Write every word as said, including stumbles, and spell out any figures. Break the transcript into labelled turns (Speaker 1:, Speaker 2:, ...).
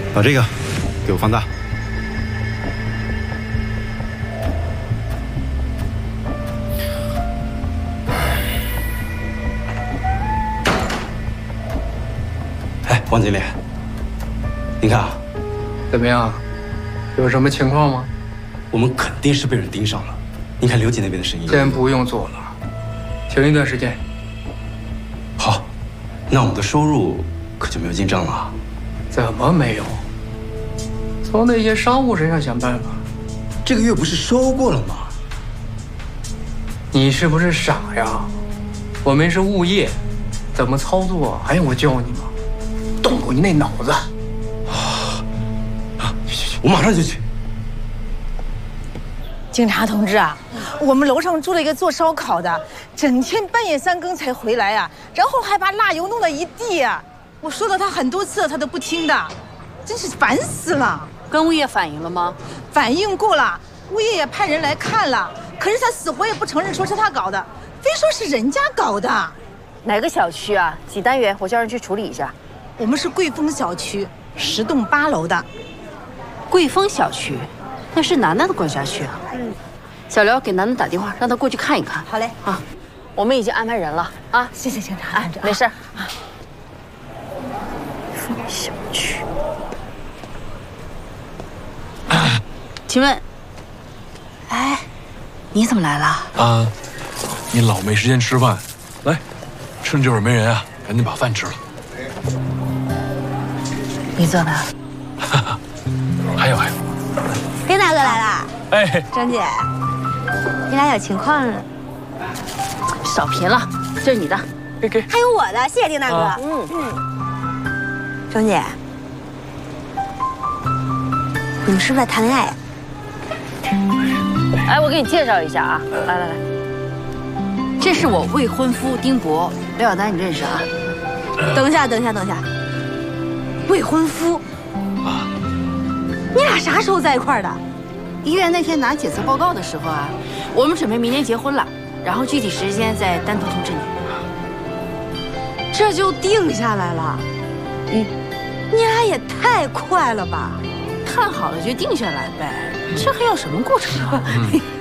Speaker 1: 把这个给我放大。哎，王经理，您看啊，
Speaker 2: 怎么样？有什么情况吗？
Speaker 1: 我们肯定是被人盯上了。您看刘姐那边的生意，
Speaker 2: 先不用做了，停一段时间。
Speaker 1: 好，那我们的收入可就没有进账了。
Speaker 2: 怎么没有？从那些商户身上想办法。
Speaker 1: 这个月不是收过了吗？
Speaker 2: 你是不是傻呀？我们是物业，怎么操作还用我教你吗？动过你那脑子。
Speaker 1: 啊啊！去去去，我马上就去。
Speaker 3: 警察同志啊，我们楼上住了一个做烧烤的，整天半夜三更才回来啊，然后还把辣油弄了一地啊。我说了他很多次了，他都不听的，真是烦死了。
Speaker 4: 跟物业反映了吗？
Speaker 3: 反映过了，物业也派人来看了，可是他死活也不承认说是他搞的，非说是人家搞的。
Speaker 4: 哪个小区啊？几单元？我叫人去处理一下。
Speaker 3: 我们是贵丰小区十栋八楼的。
Speaker 4: 贵丰小区，那是楠楠的管辖区啊。嗯，小刘给楠楠打电话，让他过去看一看。
Speaker 3: 好嘞。
Speaker 4: 啊，我们已经安排人了啊。
Speaker 3: 谢谢警察同志。
Speaker 4: 没事。啊。贵丰小区。请问，哎，你怎么来了？
Speaker 5: 啊，你老没时间吃饭，来，趁这会儿没人啊，赶紧把饭吃了。
Speaker 4: 你做的？
Speaker 5: 哈哈，还有还有。
Speaker 6: 丁大哥来了。
Speaker 5: 哎，
Speaker 6: 张姐，你俩有情况？
Speaker 4: 少贫了，这是你的。
Speaker 5: 给给。
Speaker 6: 还有我的，谢谢丁大哥。
Speaker 5: 啊、
Speaker 6: 嗯嗯。张姐，你们是不是在谈恋爱？
Speaker 4: 哎，我给你介绍一下啊，来来来，这是我未婚夫丁博，刘小丹你认识啊？
Speaker 6: 等一下，等一下，等一下，未婚夫啊？你俩啥时候在一块儿的？
Speaker 4: 医院那天拿检测报告的时候啊，我们准备明年结婚了，然后具体时间再单独通知你。
Speaker 6: 这就定下来了？嗯，你俩也太快了吧！
Speaker 4: 看好了就定下来呗，这还要什么过程啊？嗯